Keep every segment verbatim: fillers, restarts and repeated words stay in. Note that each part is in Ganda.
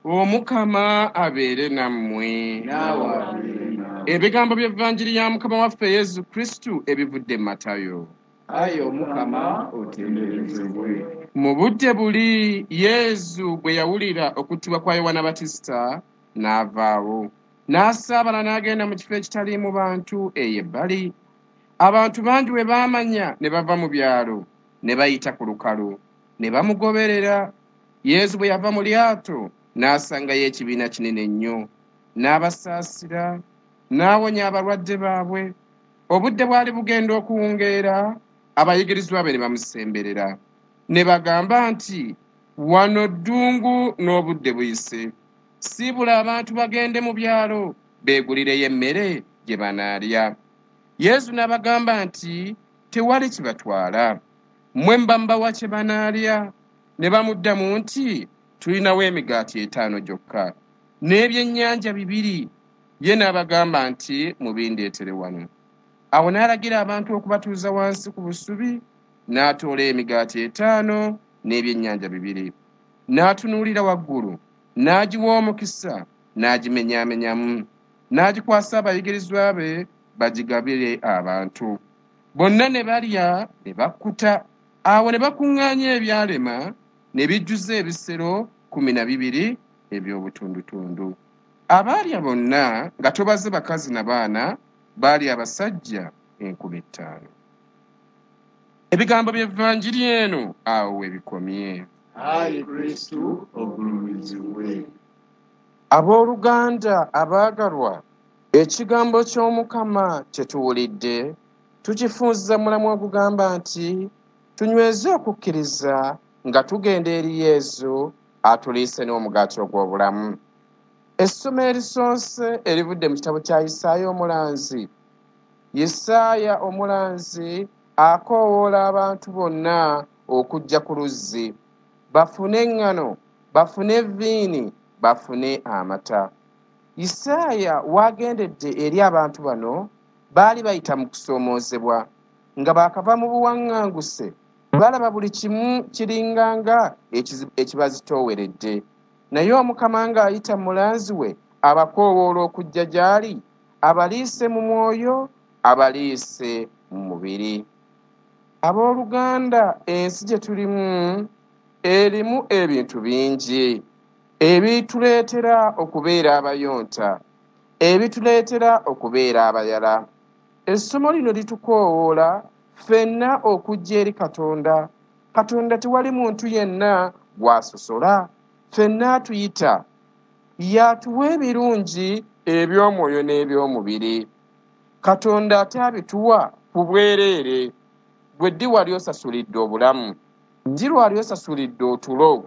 Omukama abeere nammwe. Ebigambo by'Evvanjiri ya Mukama waffe Yesu Kristo ebivudde mu Matayo. Ayi Omukama otenderezebwe. Mu budde buli Yesu bwe yawulira okuttibwa kwa Yowaana Batisita n'avaawo, n'asaabala n'agenda mu kifo ekitaliimu bantu eyo ebbali. Abantu bangi bwe baamanya ne bava mu byalo ne bayita ku lukalu ne bamugoberera. Yesu bwe yava mu lyato n'asangayo ekibiina kinene nnyo, n'abasaasira, n'awonya abalwadde baabwe. Obudde bwali bugenda okuwungeera, abayigirizwa be ne bamusemberera ne bagamba nti, wano ddungu n'obudde buyise, siibula abantu bagende mu byalo beegulireyo emmere gye banaalya. Yesu n'abagamba nti, tewali kibatwala, mmwe mba mbawa kye banaalya. Ne bamuddamu nti, tulinawo emigaati etaano gyokka n'ebyennyanja bibiri. Ye n'abagamba nti, mubindeetere wano. Awo n'alagira abantu okubatuuza wansi ku busubi, n'atoola emigaati etaano n'ebyennyanja bibiri, n'atunuulira waggulu, n'agiwa omukisa, n'agimenyaamenyamu, n'agikwasa abayigirizwa be bagigabire abantu. Bonna ne balya ne bakkuta. Awo ne bakuŋŋaanya ebyalema ne bijjuza ebisero kkumi na bibiri eby'obutundutundu. Abaalya bonna nga tobaze bakazi na baana baali abasajja enkumi ttaano. Ebigambo by'Evvanjiri eno awo we bikomye. Ayi Kristo ogulumizibwe. Abooluganda abaagalwa, ekigambo ky'Omukama kye tuwulidde tukifunza mulamu ogugamba nti tunyweze okukkiriza nga tugenda eri Yesu atuliise n'omugaati ogw'obulamu. Essomo erisonse erivudde mu kitabo kya Isaaya omulanzi. Isaaya omulanzi akoowoola abantu bonna okujja ku luzzi, bafune eŋŋano, bafune viini, bafune amata. Isaaya w'agendedde eri abantu bano baali bayita mu kusoomoozebwa, nga baakava mu buwaŋŋanguse, balaba buli kimu kiringanga ekibazitooweredde. Naye Omukama ng'ayita mulanzi we abakoowoola okujja gy'ali, abaliise mu mwoyo, abaliise mu mubiri. Abooluganda, ensi gye tulimu erimu ebintu bingi ebituleetera okubeera abayonta, ebituleetera okubeera abayala. Essomo lino litukoowoola ffenna okujja eri Katonda. Katonda tewali muntu yenna gw'asosola, ffenna atuyita, y'atuwa ebirungi eby'omwoyo n'eby'omubiri. Katonda ate abituwa ku bwereere. Bwe ddi wali osasulidde obulamu? Ddi lwali osasulidde otulo?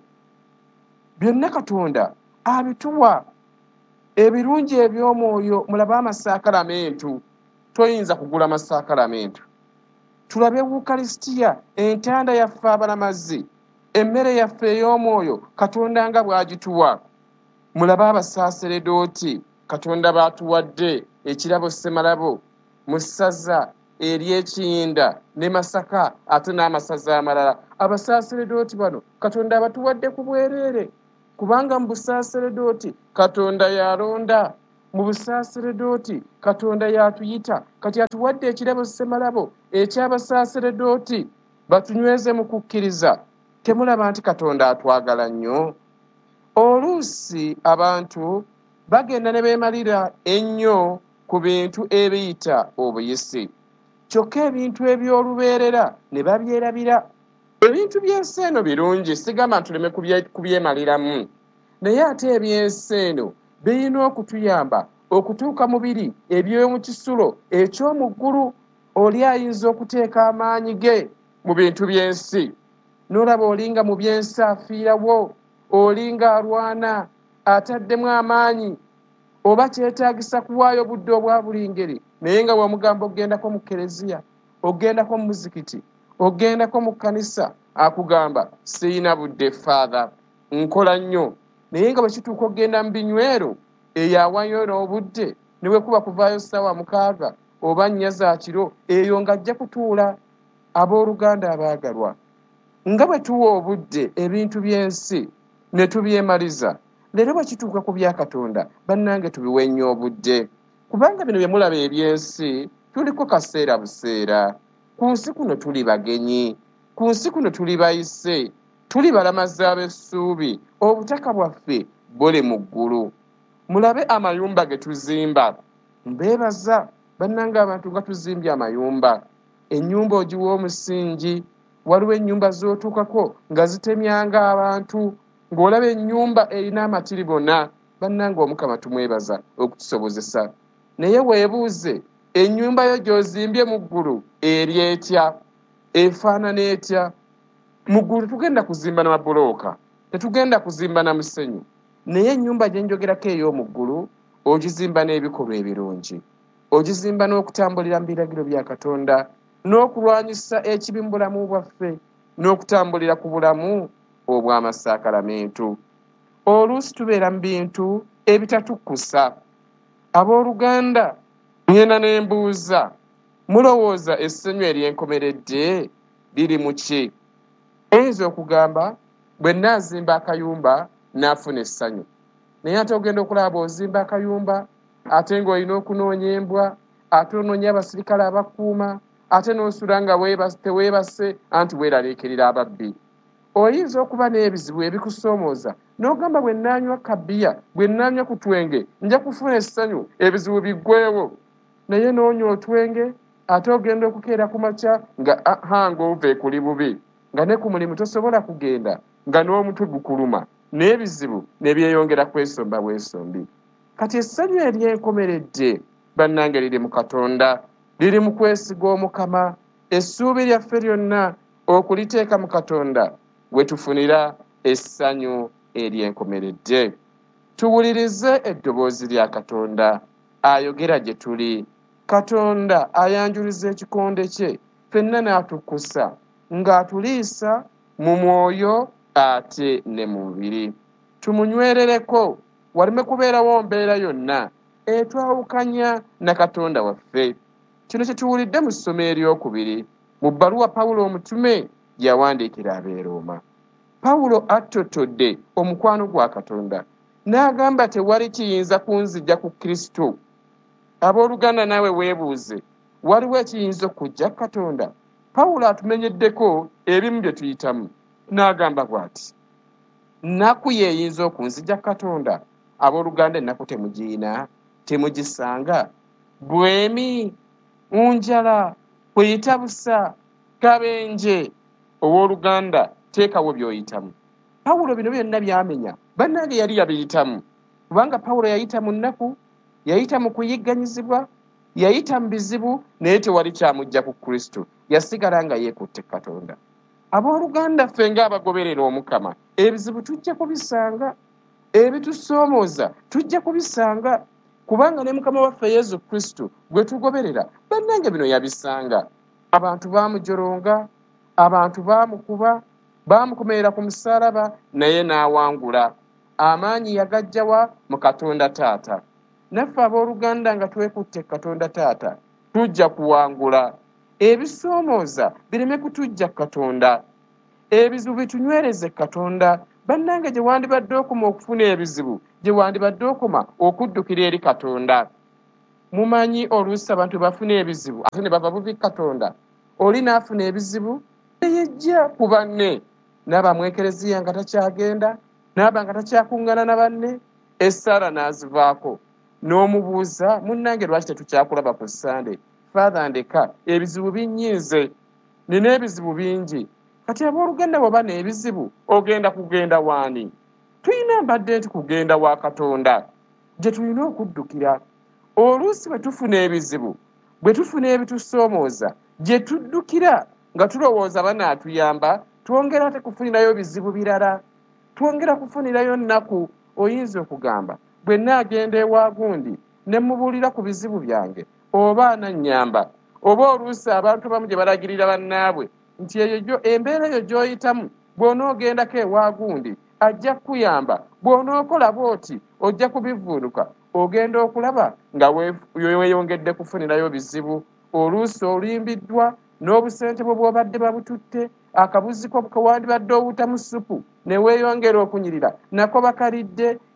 Byonna Katonda abituwa. Ebirungi eby'omwoyo, mulabe amasakalamentu. Toyinza kugula masakalamentu. Tulabe Wukalisitiya, entanda yaffe abalamazi, emmere yaffe ey'omwoyo, Katonda nga bw'agituwa. Mulabe abasaaseredooti, Katonda baatuwadde ekirabo ssemalabo mu ssaza ery'Ekiyinda ne Masaka ate n'amasaza amalala. Abasaaseredooti bano Katonda abatuwadde ku bwereere, kubanga mu busaaseredooti Katonda yalonda. Mu busaaseredooti Katonda yatuyita, kati atuwadde ekirabo ssemalabo eky'abasaaseredooti batunyweze mu kukkiriza. Temulaba nti Katonda atwagala nnyo? Oluusi abantu bagenda ne beemalira ennyo ku bintu ebiyita obuyisi, kyokka ebintu eby'olubeerera ne babyerabira. Ebintu by'ensi eno birungi, sigamba ntuleme kubyemaliramu, naye ate eby'ensi eno birina okutuyamba okutuuka mu biri eby'omu kisulo eky'omu ggulu. Oli ayinza okuteeka amaanyi ge mu bintu by'ensi, n'olaba olinga mu by'ensi afiirawo, olinga alwana ataddemu amaanyi, oba kyetaagisa kuwaayo budde obwa buli ngeri, naye nga wamugamba ogendako mu kereziya, ogendako mu muzikiti, ogendako mu kkanisa, akugamba siyina budde faatha, nkola nnyo. Naye nga bwe kituuka ogenda mu binywero, eyo awayo n'obudde ne bwe kuba kuvaayo ssaawa mukaaga oba nnya za kiro, eyo ng'ajja kutuula. Abooluganda abaagalwa, nga bwe tuwa obudde ebintu by'ensi ne tubyemaliza, Leero bwe kituuka ku bya Katonda bannange tubiwe nnyo obudde, kubanga bino bye mulaba eby'ensi tuliko kaseera buseera. Ku nsi kuno tuli bagenyi, ku nsi kuno tuli bayise, tuli balamazi ab'essuubi, obutaka bwaffe buli mu ggulu. Mulabe amayumba ge tuzimba. Mbeebaza bannange abantu nga tuzimbye amayumba. Ennyumba ogiwa omusingi, waliwo ennyumba z'otuukako nga zitemyanga abantu, ng'olaba ennyumba erina amatiribona. Bannange Omukama tumwebaza okutusobozesa. Naye weebuuze, ennyumba yo gy'ozimbye mu ggulu eri etya? Efaanana etya? Mu ggulu tugenda kuzimba na mabulooka, tetugenda kuzimba na musenyu. Naye ennyumba gye njogerako ey'omu ggulu ogizimba n'ebikolwa ebirungi, ogizimba n'okutambulira mu biragiro bya Katonda, n'okulwanyisa ekibi mu bulamu bwaffe, n'okutambulira ku bulamu obw'amasakalamentu. Oluusi tubeera mu bintu ebitatukkusa. Abooluganda, ngenda ne mbuuza, mulowooza essanyu ery'enkomeredde liri mu ki? Oyinza okugamba bwe nnaazimba akayumba n'afuna essanyu, naye ate ogenda okulaba ozimba akayumba ate ng'olina okunoonya embwa, ate onoonya abasirikale abakuuma, ate n'osula nga teweebase anti weeraliikirira ababbi. Oyinza okuba n'ebizibu ebikusoomooza n'ogamba bwe nnaanywa kabbiya, bwe nnaanywa ku twenge nja kufuna essanyu, ebizibu biggweewo. Naye n'onywa otwenge ate ogenda okukeera ku makya nga hanga ove kuli bubi, nga ne ku mulimu tosobola kugenda, nga n'omutwe gukuluma, n'ebizibu ne byeyongera kwesomba bwesombi. Kati essanyu ery'enkomeredde bannange liri mu Katonda, liri mu kwesiga Omukama. Essuubi lyaffe lyonna okuliteeka mu Katonda we tufunira essanyu ery'enkomeredde. Tuwulirize eddoboozi lya Katonda ayogera gye tuli. Katonda ayanjuliza ekikonde kye, ffenna n'atukkusa, ng'atuliisa mu mwoyo ate ne mu mubiri. Tumunywerereko waleme kubeerawo mbeera yonna etwawukanya na Katonda waffe. Kino kye tuwulidde mu ssomo eryokubiri mu bbaluwa Pawulo omutume yawandiikira ab'e Rooma. Pawulo attotodde omukwano gwa Katonda n'agamba tewali kiyinza kunzigya ku Kristo. Abooluganda naawe weebuuze, waliwo ekiyinza okujja Katonda? Pawulo atumenyeddeko ebimu bye tuyitamu n'agamba bw'ati, nnaku yeeyinza okunzigya Katonda? Abooluganda ennaku temugiina, temugisanga. Bwemi, njala, kuyita busa, kabenje. Owooluganda teekawo by'oyitamu. Pawulo bino byonna byamenya, bannange yali yabiyitamu, kubanga Pawulo yayita mu nnaku, yayita mu kuyigganyizibwa, yayita mu bizibu, naye tewali kyamujja ku Kristo. Yasigala nga yeekutte Katonda. Abooluganda ffe ng'abagoberera Omukama, ebizibu tujja kubisanga, ebitusoomooza tujja kubisanga, kubanga ne Mukama waffe Yesu Kristo gwe tugoberera bannange bino yabisanga. Abantu baamujoronga, abantu baamukuba, baamukomerera ku musaalaba, naye n'awangula. Amaanyi yagajjawa mu Katonda Taata. Naffe abooluganda nga twekutte Katonda Taata tujja kuwangula. Ebisoomooza bireme kutujja Katonda, ebizibu bitunywereze Katonda. Bannange gye wandibadde okoma okufuna ebizibu, gye wandibadde okoma okuddukira eri Katonda. Mumanyi oluusi abantu bafuna ebizibu ate ne bava bubi Katonda. Oli n'afuna ebizibu neyejja ku banne, n'aba mu ekereziya nga takyagenda, n'aba nga takyakuŋŋana na banne, essaala n'azivaako. N'omubuuza, munnange lwaki tetukyakulaba ku Sande? Father ndeka, ebizibu binnyize, nina ebizibu bingi. Kati abooluganda bw'oba n'ebizibu ogenda kugenda waani? Tuyina mbadde nti kugenda wa Katonda gye tulina okuddukira. Oluusi bwe tufuna ebizibu, bwe tufuna ebitusoomooza, gye tuddukira nga tulowooza banaatuyamba, twongera ate kufunirayo bizibu birala, twongera kufunirayo nnaku. Oyinza okugamba bwe nnaagenda ewa gundi ne mubuulira ku bizibu byange, oba anannyamba, oba oluusi abantu abamu gye balagirira bannaabwe nti eyo embeera eyo gy'oyitamu bw'onoogendako ewa gundi ajja kukuyamba, bw'onookola bw'oti ojja kubivuunuka. Ogenda okulaba nga weeyongedde kufunirayo bizibu. Oluusi olimbiddwa n'obusente bwe bw'obadde babututte, akabuzi ko kewandibadde owutamu ssupu ne weeyongera okunyirira nako bakalidde,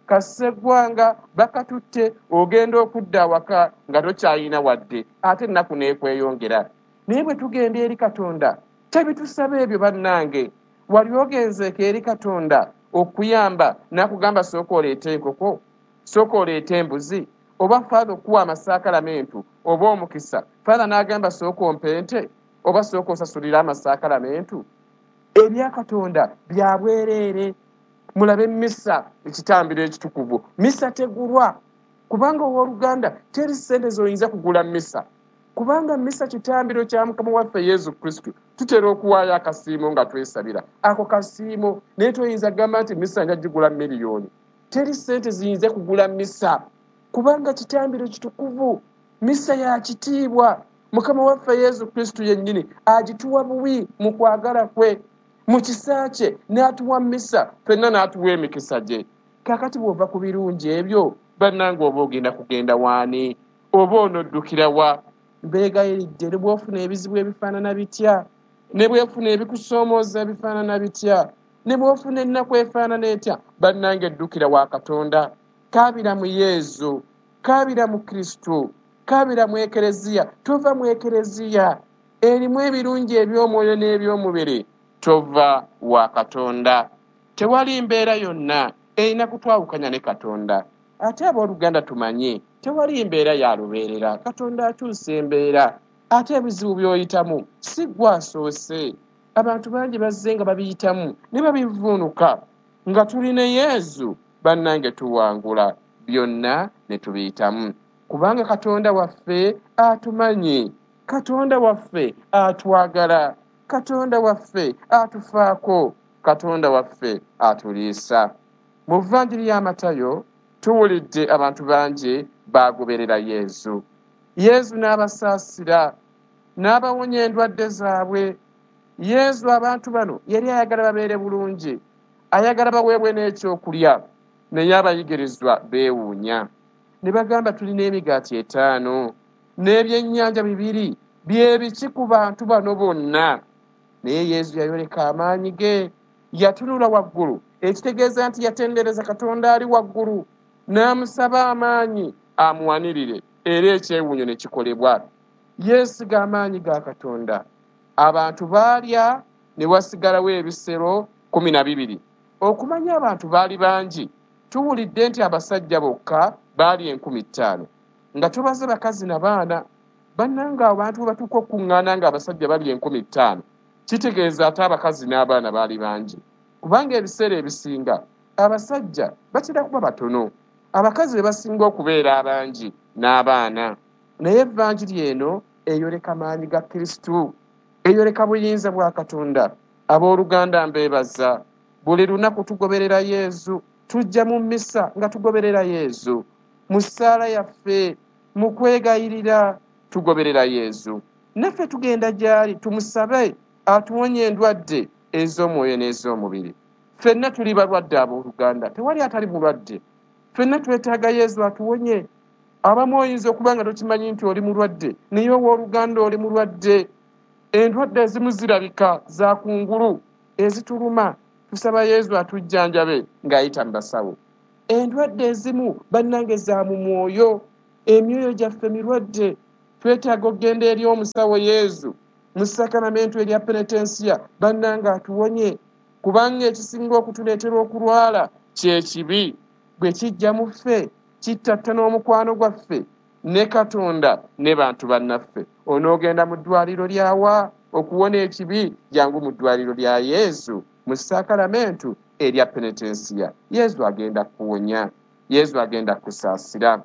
kaseggwanga bakatutte ogenda okudda waka nga tokyayina wadde ate ennaku neekweyongera. Naye bwe tugenda eri Katonda tebitusaba ebyo bannange. Wali ogenzeeko eri Katonda okuyamba nakugamba sooka oleeta enkoko, sooka oleeta embuzi, oba Father okuwa amasakalamentu oba omukisa Father n'agamba sooka ompente oba sooka osasulira amasakalamentu? Ebya Katonda bya bwereere. Mulabe misa ekitambiro ekitukuvu. Misa tegulwa kubanga owooluganda teri ssente z'oyinza kugula misa, kubanga misa kitambiro kya Mukama waffe Yesu Kristo. Tutera okuwaayo akasiimo nga twesabira ako kasiimo, naye toyinza gamba nti misa nja gigula miliyoni. Teri ssente ziyinza kugula misa kubanga kitambiro kitukuvu. Misa ya kitiibwa. Mukama waffe Yesu Kristo yennyini agituwa buwi mu kwagala kwe, mu kisa kye n'atuwa misa, ffenna n'atuwa emikisa gye. Kaakati bw'ova ku birungi ebyo bannange oba ogenda kugenda waani? Oba onoddukira wa? Mbeegayiridde ne bw'ofuna ebizibu ebifaanana bitya, ne bw'ofuna ebikusoomooza ebifaanana bitya, ne bw'ofuna ennaku efaanana etya, bannange ddukira wa Katonda. Kaabira mu Yesu, kaabira mu Kristo, kaabira mu Ekereziya. Tova mu Ekereziya erimu ebirungi eby'omwoyo n'eby'omubiri, tova wa Katonda. Tewali mbeera yonna erina kutwawukanya ne Katonda. Ate abooluganda tumanye tewali mbeera ya lubeerera. Katonda akyusa embeera. Ate ebizibu by'oyitamu si ggwe asoose. Abantu bangi bazze nga babiyitamu ne babivuunuka. Nga tuli ne Yesu bannange tuwangula byonna ne tubiyitamu, kubanga Katonda waffe atumanyi, Katonda waffe atwagala, Katonda waffe atufaako, Katonda waffe atuliisa. Mu Vvanjiri ya Matayo tuwulidde abantu bangi baagoberera Yesu. Yesu n'abasaasira n'abawonya endwadde zaabwe. Yesu abantu bano yali ayagala babeere bulungi, ayagala baweebwe n'ekyokulya, naye abayigirizwa beewuunya. Ne bagamba tulina emigaati etaano n'ebyennyanja bibiri, bye biki ku bantu bano bonna? Naye Yesu yayoleka amaanyi ge, yatunula waggulu, ekitegeeza nti yatendereza Katonda ali waggulu, n'amusaba amaanyi amuwanirire, era ekyewuunyo ne kikolebwa. Yeesiga amaanyi ga Katonda. Abantu baalya ne wasigalawo ebisero kkumi na bibiri. Okumanya abantu baali bangi, tuwulidde nti abasajja bokka baali enkumi ttaano, nga tubaze bakazi n'abaana. Bannanga abantu bwe batuuka okuŋŋaana nga abasajja bali enkumi ttaano, kitegeeza ate abakazi n'abaana baali bangi, kubanga ebiseera ebisinga abasajja batera kuba batono, abakazi be basinga okubeera abangi n'abaana. Naye Evvanjiri eno eyoleka maanyi ga Kristo, eyoleka buyinza bwa Katonda. Abooluganda mbeebaza, buli lunaku tugoberera Yesu, tujja mu mmisa nga tugoberera Yesu, mu ssaala yaffe, mu kwegayirira tugoberera Yesu. Naffe tugenda gy'ali tumusabe atuwonye endwadde ez'omwoyo n'ez'omubiri. Ffenna tuli balwadde abooluganda, tewali atali mulwadde. Ffenna twetaaga Yesu atuwonye. Abamu oyinza okuba nga tokimanyi nti oli mulwadde, naye owooluganda oli mulwadde. Endwadde ezimu zirabika za kungulu ezituluma, tusaba Yesu atujjanjabe ng'ayita mu basawo. Endwadde ezimu bannange za mu mwoyo, emyoyo gyaffe mirwadde. Twetaaga okugenda eri omusawo Yesu mu ssakalamentu erya penetensiya bannange atuwonye, kubanga ekisinga okutuleetera okulwala kye kibi. Bwe kijja mu ffe kittatta n'omukwano gwaffe ne Katonda ne bantu bannaffe. Onoogenda mu ddwaliro lyawa okuwona ekibi? Jangu mu ddwaliro lya Yesu mu ssakalamentu erya penetensiya. Yesu agenda kuwonya, Yesu agenda kusaasira.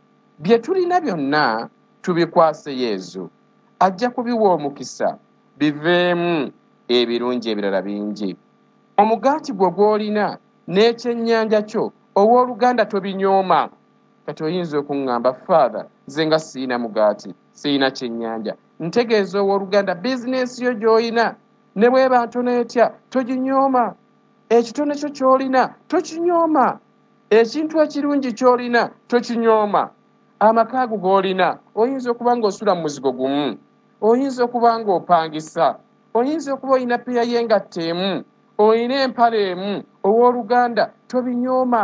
Bye tulina byonna tubikwase Yesu, ajja kubiwa omukisa biveemu ebirungi ebirala bingi. Omugaati gwo gw'olina n'ekyennyanja kyo owooluganda tobinyooma. Kati oyinza okuŋŋamba Father, nze nga siina mugaati, siina kyennyanja. Ntegeeza owooluganda bizinensi yo gy'olina ne bw'eba ntono etya toginyooma. Ekitono kyo ky'olina tokinyooma. Ekintu ekirungi ky'olina tokinyooma. Amaka go g'olina oyinza okuba ng'osula mu muzigo gumu, oyinza okuba ng'opangisa, oyinza okuba olina peya y'engatta emu, olina empale emu. Owooluganda tobinyooma.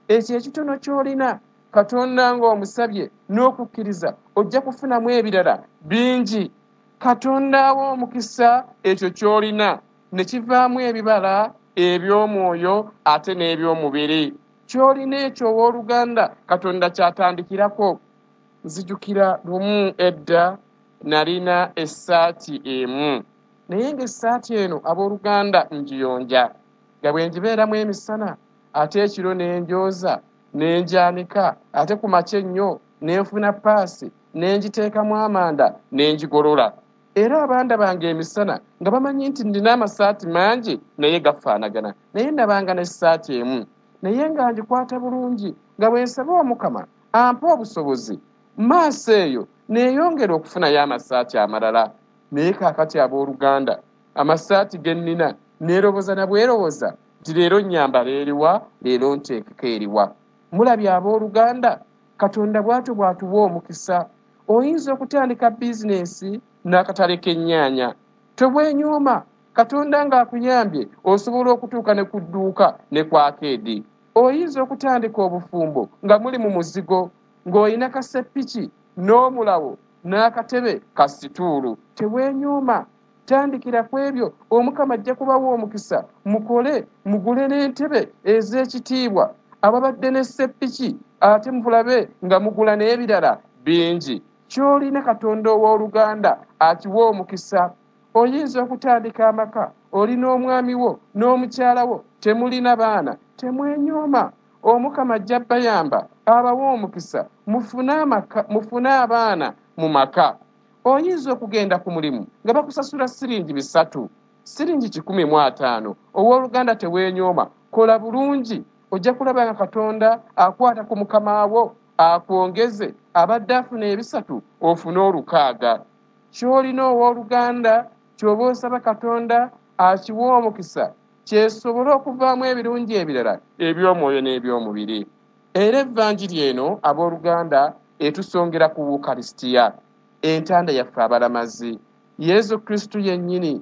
ekyo ekitono ky'olina Katonda ng'omusabye n'okukkiriza ojja kufunamu ebirala bingi. Katonda awa omukisa ekyo ky'olina ne kivaamu ebibala eby'omwoyo ate n'eby'omubiri. Ky'olina ekyo owooluganda Katonda kyatandikirako. Nzijukira lumu edda nalina essaati emu, naye ng'essaati eno abooluganda ngiyonja nga bwe ngibeeramu emisana ate ekiro n'enjooza n'enjanika ate ku makya ennyo n'enfuna paasi n'engiteekamu amanda n'engigolola. Era abanda bange emisana nga bamanyi nti nina amasaati mangi naye gafaanagana, naye nabanga n'essaati emu, naye nga ngikwata bulungi nga bwe nsaba Omukama ampa obusobozi maaso eyo neeyongera okufunayo amasaati amalala. Naye kaakati abooluganda amasaati ge nnina neeroboza na bweroboza nti leero nnyambala eriwa, leero nteekeko eriwa. Mulabye abooluganda Katonda bw'atyo bw'atuwa omukisa. Oyinza okutandika bizinensi n'akatale k'ennyaanya. Tobwenyooma, Katonda ng'akuyambye osobola okutuuka ne ku dduuka ne ku akeedi. Oyinza okutandika obufumbo nga muli mu muzigo ng'olina kaseppiki n'omulawo n'akatebe ka situulu. Tebwenyooma, tandikira ku ebyo, Omukama ajja kubawa omukisa. Mukole, mugule n'entebe ez'ekitiibwa, ababadde ne seppiki ate mulabe nga mugula n'ebirala bingi. Ky'olina Katonda owooluganda akiwa omukisa. Oyinza okutandika amaka, olina omwami wo n'omukyala wo, temulina baana. Temwenyooma, Omukama ajja bayamba abawa omukisa, mufune amaka, mufune abaana mu maka. Oyinza okugenda ku mulimu nga bakusasula siringi bisatu, siringi kikumi mu ataano. Owooluganda teweenyooma, kola bulungi, ojja kulaba nga Katonda akwata ku mukama wo akwongeze, abadde afuna ebisatu ofune olukaaga. Ky'olina owooluganda ky'oba osaba Katonda akiwa omukisa kyesobola okuvaamu ebirungi ebirala eby'omwoyo n'eby'omubiri. Era evvanjiri eno abooluganda etusongera ku Wukalisitiya, entanda yaffe abalamazi. Yesu Kristo yennyini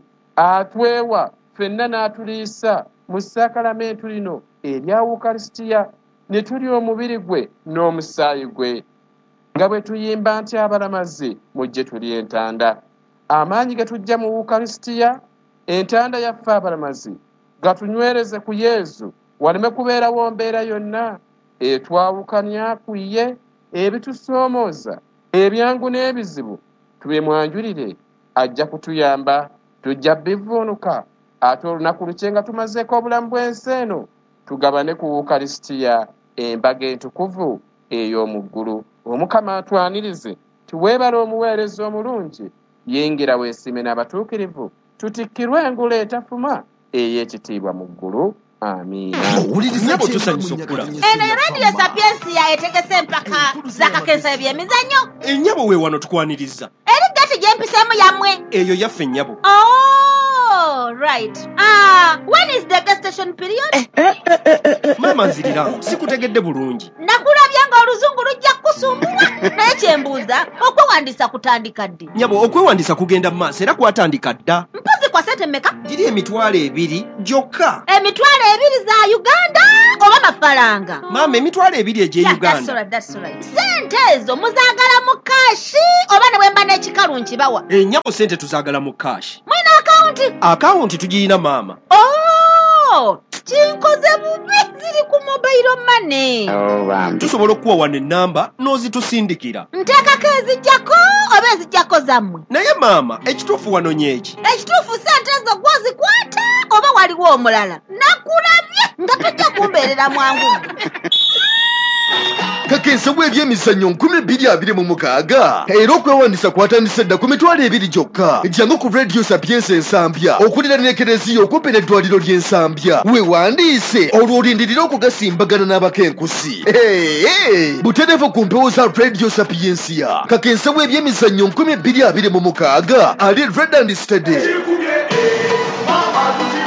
atwewa ffenna n'atuliisa mu ssakalamentu lino erya Wukalisitiya, ne tulya omubiri gwe n'omusaayi gwe. Nga bwe tuyimba nti abalamazi mujje tulye entanda. Amaanyi ge tujja mu Wukalisitiya, entanda yaffe abalamazi, gatunywereze ku Yesu, waleme kubeerawo mbeera yonna etwawukanya ku ye. Ebitusoomooza, ebyangu n'ebizibu tubimwanjulire, ajja kutuyamba. Tujja bivuunuka ate olunaku lukye nga tumazeeko obulamu bw'ensi eno tugabane ku Wukalisitiya, embaga entukuvu ey'omu ggulu. Omukama atwanirize, tuweebale omuweereza omulungi, yengera weesiime n'abatuukirivu, tutikkirwe engule etafuma ey'ekitiibwa mu ggulu. Amiina. Nnyabo tusanyusa okkulaba. Eno yo Radio Sapiensia etegese empaka z'akakensa ebyemizannyo. Ennyabo we wano tukwaniriza. Eri gati gye mpiseemu yammwe. Eyo yaffe ennyabo. Oh, right. Ah, when is the gestation period? Maama nzirira, sikutegedde bulungi. Nakulabya ng'oluzungu lujja kusumbuwa. Naye kye mbuuza, okwewandiisa kutandika ddi? Nnyabo, okwewandiisa kugenda mu maaso era kwatandika dda. Mpozi kwa sente mmeka? Giri emitwalo ebiri gyokka. Emitwalo ebiri za Uganda oba mafaranga? Maama, emitwalo ebiri egy'e Yeah, that's Uganda. right, that's right. Sente ezo muzaagala mu kaashi oba ne bwe mba n'ekikalu nkibawa? Ennyabo sente tuzaagala mu kaashi. Mwina akawunti? Akawunti tugirina maama. Oh, kinkoze bubi, ziri ku mobile money. Oh, bambi. Tusobola okuwa wano ennamba n'ozitusindikira. Nteekako ezijjako oba ezijjako zammwe? Naye maama, ekituufu wano nyeeki. Ekituufu sente ezo gwozikwata oba waliwo omulala? Nakulabye nga tojja kumbeerera mwangu. Kakensa bw'ebyemizannyo nkumi bbiri abiri mu mukaaga era okwewandiisa kwatandise dda ku mitwalo ebiri gyokka. Jjangu ku Radio Sapiensia Ensambya okulira n'ekereziya okumpi n'eddwaliro ly'Ensambya. Weewandiise olwo olindirira okugasimbagana n'abakenkusi. Hey, butereevu ku mpewo za Radio Sapiensia. Kakensa bw'ebyemizannyo nkumi bbiri abiri mu mukaaga ali Red and Steady.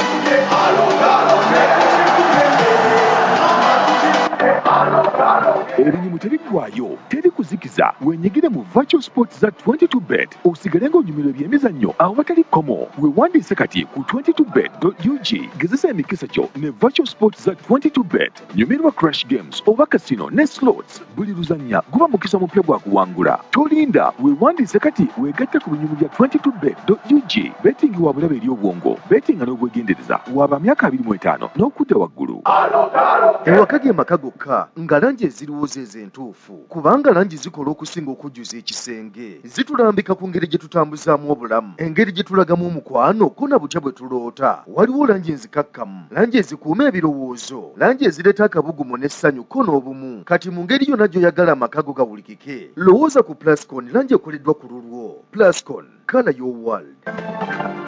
Hello, hello, hello. erinyumu teriggwayo teri kuzikiza wenyigire mu virtual sports za twenty-two bet osigale ng'onyumirwa ebyemizannyo awo batali komo weewandiise kati ku twenty-two bet dot u g gezesa emikisa gyo ne virtual sports za twenty-two bet nyumirwa crash games oba casino ne slots buli luzannya guba mukisa mupya gwa kuwangula tolinda weewandiise kati weegatte ku binyumu bya twenty-two bet dot u g betting wa bulabe eri obwongo betting n'obwegendereza waba myaka abiri mu etaano n'okudda waggulu ewaka ge maka gokka nga langi eziriwo zezo entuufu kubanga langi zikola okusinga okujjuza ekisenge zitulambika ku ngeri gye tutambuzaamu obulamu engeri gye tulagamu omukwano ko na butya bwe tuloota waliwo langi enzikakkamu langi ezikuuma ebirowoozo langi ezireeta akabugumu n'essanyu ko n'obumu kati mu ngeri yonna gy'oyagala amaka go gabulikike lowooza ku plascon langi ekoleddwa ku lulwo plascon color your world